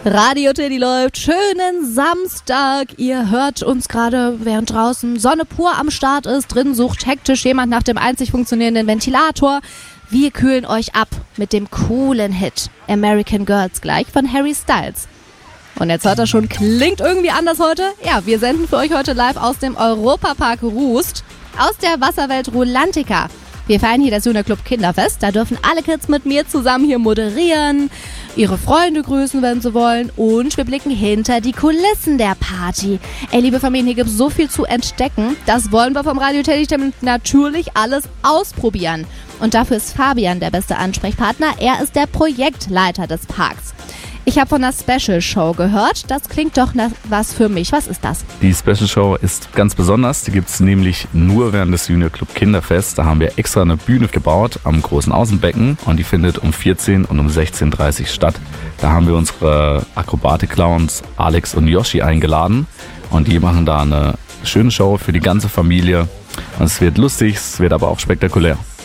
Radio Teddy läuft. Schönen Samstag. Ihr hört uns gerade, während draußen Sonne pur am Start ist. Drin sucht hektisch jemand nach dem einzig funktionierenden Ventilator. Wir kühlen euch ab mit dem coolen Hit American Girls gleich von Harry Styles. Und jetzt hört er schon, klingt irgendwie anders heute. Ja, wir senden für euch heute live aus dem Europapark Rust, aus der Wasserwelt Rulantica. Wir feiern hier das Junior Club Kinderfest. Da dürfen alle Kids mit mir zusammen hier moderieren, ihre Freunde grüßen, wenn sie wollen. Und wir blicken hinter die Kulissen der Party. Ey, liebe Familien, hier gibt es so viel zu entdecken. Das wollen wir vom Radio Teddy natürlich alles ausprobieren. Und dafür ist Fabian der beste Ansprechpartner. Er ist der Projektleiter des Parks. Ich habe von einer Special Show gehört. Das klingt doch nach was für mich. Was ist das? Die Special Show ist ganz besonders. Die gibt es nämlich nur während des Junior Club Kinderfest. Da haben wir extra eine Bühne gebaut am großen Außenbecken. Und die findet um 14 und um 16.30 Uhr statt. Da haben wir unsere Akrobatik-Clowns Alex und Yoshi eingeladen. Und die machen da eine schöne Show für die ganze Familie. Und es wird lustig, es wird aber auch spektakulär.